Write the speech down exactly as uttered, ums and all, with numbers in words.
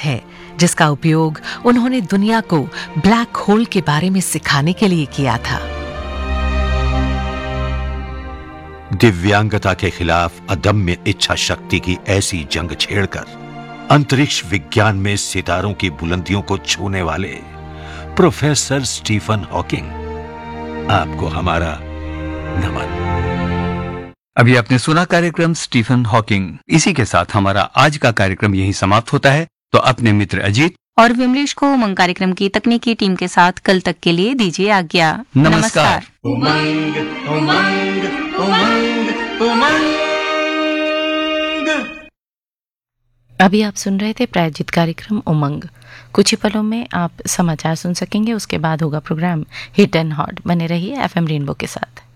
है जिसका उपयोग उन्होंने दुनिया को ब्लैक होल के बारे में सिखाने के लिए किया था। दिव्यांगता के खिलाफ अदम्य इच्छा शक्ति की ऐसी जंग छेड़कर अंतरिक्ष विज्ञान में सितारों की बुलंदियों को छूने वाले प्रोफेसर स्टीफन हॉकिंग, आपको हमारा नमन। अभी आपने सुना कार्यक्रम स्टीफन हॉकिंग। इसी के साथ हमारा आज का कार्यक्रम यही समाप्त होता है। तो अपने मित्र अजीत और विमलेश को उमंग कार्यक्रम की तकनीकी टीम के साथ कल तक के लिए दीजिए आज्ञा। नमस्कार। उमंग उमंग उमंग उमंग। अभी आप सुन रहे थे प्रायोजित कार्यक्रम उमंग। कुछ ही पलों में आप समाचार सुन सकेंगे, उसके बाद होगा प्रोग्राम हिट एंड हॉट। बने रहिए एफएम रेनबो के साथ।